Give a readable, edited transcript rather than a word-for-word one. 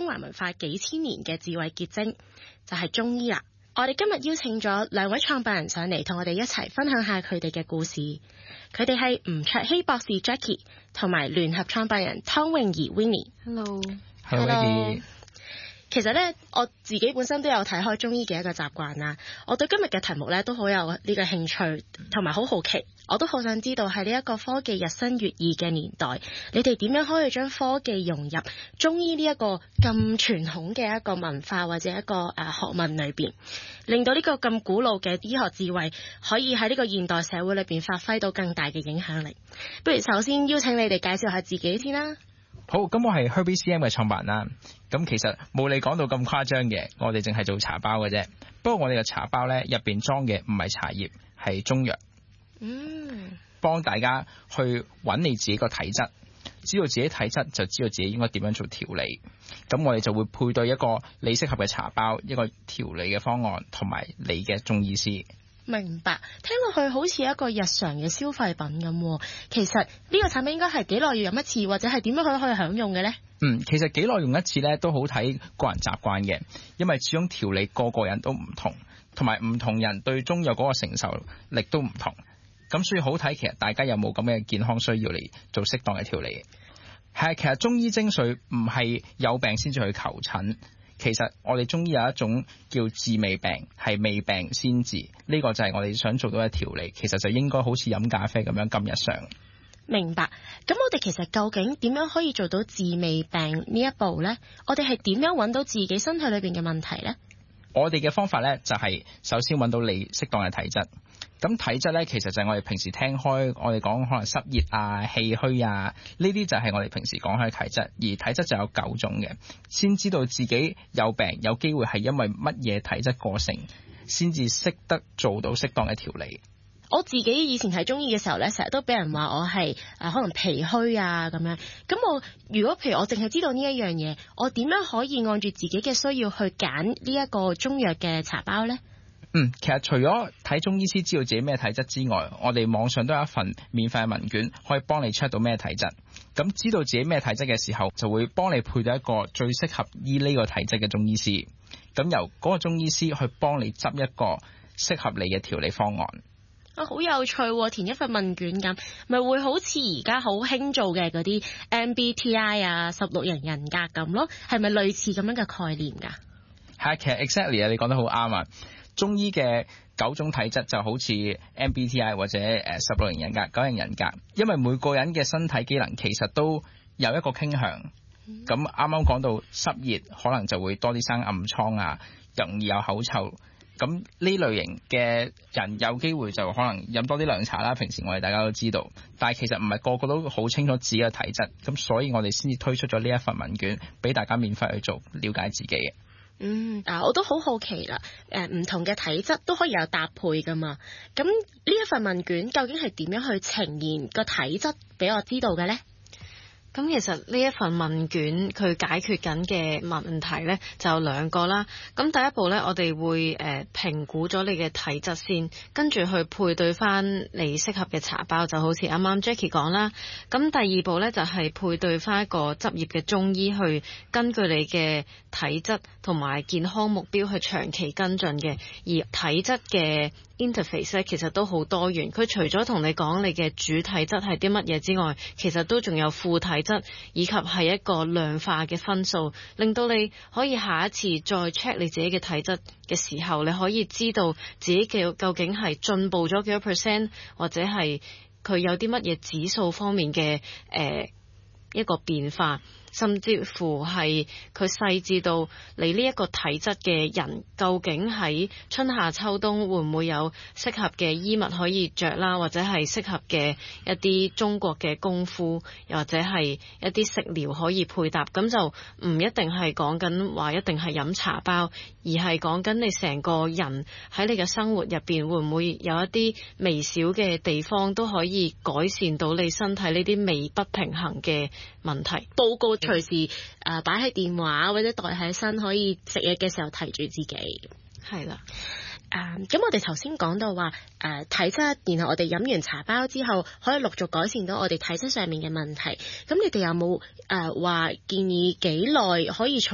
中華文化幾千年嘅智慧結晶，就係中醫啦。我哋今日邀請咗兩位創辦人上嚟，同我哋一齊分享下佢哋嘅故事。佢哋係吳卓羲博士 Jackie 同埋聯合創辦人湯詠儀 Winnie。Hello。其實咧，我自己本身都有睇開中醫嘅一個習慣啦。我對今日嘅題目咧都好有呢個興趣，同埋好好奇。我都好想知道喺呢一個科技日新月異嘅年代，你哋點樣可以將科技融入中醫呢一個咁傳統嘅一個文化或者一個學問裏邊，令到呢個咁古老嘅醫學智慧可以喺呢個現代社會裏邊發揮到更大嘅影響力。不如首先邀請你哋介紹下自己先啦。 好，咁我係 HerBCM 嘅創辦人啦。咁其實冇你講到咁誇張嘅，我哋淨係做茶包嘅啫。不過我哋嘅茶包咧入邊裝嘅唔係茶葉，係中藥。幫大家去揾你自己個體質，知道自己體質就知道自己應該點樣做調理。咁我哋就會配對一個你適合嘅茶包，一個調理嘅方案，同埋你嘅中醫師。 明白，聽落去好似一個日常嘅消費品咁。其實呢個產品應該係幾耐要飲一次，或者係點樣可以享用嘅呢？ 其實幾耐用一次咧都好睇個人習慣嘅，因為始終調理個個人都唔同，同埋唔同人對中藥嗰個承受力都唔同。咁所以好睇，其實大家有冇咁嘅健康需要嚟做適當嘅調理。係，其實中醫精髓唔係有病先至去求診。其實我哋中醫有一種叫治未病，係未病先治，呢個就係我哋想做到嘅調理。其實就應該好似飲咖啡咁樣咁日常。 明白。咁我哋其實究竟點樣可以做到治未病呢一步呢？我哋係點樣揾到自己身體裏邊嘅問題呢？ 我哋嘅方法呢，就係首先揾到你適當嘅體質。咁體質呢，其實就係我哋平時聽開我哋講可能濕熱啊、氣虛啊，呢啲就係我哋平時講開嘅體質。而體質就有9種嘅，先知道自己有病，有機會係因為乜嘢體質過剩，先至識得做到適當嘅調理。 我自己以前睇中醫嘅時候咧，成日都俾人話我係可能脾虛啊咁樣。咁我如果譬如我淨係知道呢一樣嘢，我點樣可以按住自己嘅需要去揀呢一個中藥嘅茶包呢？ 其實除咗睇中醫師知道自己咩體質之外，我哋網上都有一份免費嘅問卷，可以幫你 check 到咩體質。咁知道自己咩體質嘅時候，就會幫你配到一個最適合醫呢個體質嘅中醫師。咁由嗰個中醫師去幫你執一個適合你嘅調理方案。 好有趣喎！填一份問卷咁，咪會好似而家好興做嘅嗰啲 MBTI 啊、16型人格咁咯？係咪類似咁樣嘅概念㗎？ 係，其實 exactly 啊，你講得好啱啊！中醫嘅9種體質就好似 MBTI 或者16型人格、9型人格，因為每個人嘅身體機能其實都有一個傾向。咁啱啱講到濕熱，可能就會多啲生暗瘡啊，容易有口臭。咁呢類型嘅人有機會就可能飲多啲涼茶啦。平時我哋大家都知道，但係其實唔係個個都好清楚自己嘅體質，咁所以我哋先至推出咗呢一份問卷俾大家免費去做，了解自己嘅。 我都好好奇啦。唔同嘅體質都可以有搭配噶嘛？咁呢一份問卷究竟係點樣去呈現個體質俾我知道嘅呢？ 咁其實呢一份問卷佢解決緊嘅問題呢，就有2個啦。咁第一步呢，我哋會評估咗你嘅體質先，跟住去配對翻你適合嘅茶包，就好似啱啱 Jackie 講啦。咁第二步呢，就係配對翻一個執業嘅中醫，去根據你嘅體質同埋健康目標去長期跟進嘅。而體質嘅interface 咧，其實都好多元，佢除咗同你講你嘅主體質係啲乜嘢之外，其實都仲有副體質以及係一個量化嘅分數，令到你可以下一次再 check 你自己嘅體質嘅時候，你可以知道自己嘅究竟係進步咗幾多 percent， 或者係佢有啲乜嘢指數方面嘅一個變化。甚至乎係佢細緻到你呢一個體質嘅人，究竟喺春夏秋冬會唔會有適合嘅衣物可以着啦，或者係適合嘅一啲中國嘅功夫，又或者係一啲食療可以配搭。咁就唔一定係講緊話一定係飲茶包，而係講緊你成個人喺你嘅生活入邊會唔會有一啲微小嘅地方都可以改善到你身體呢啲微不平衡嘅問題。 報告隨時擺喺電話或者袋喺身，可以食嘢嘅時候提住自己。 係啦。 咁我哋頭先講到話體質，然後我哋飲完茶包之後可以陸續改善到我哋體質上面嘅問題。咁你哋有冇話建議幾耐可以從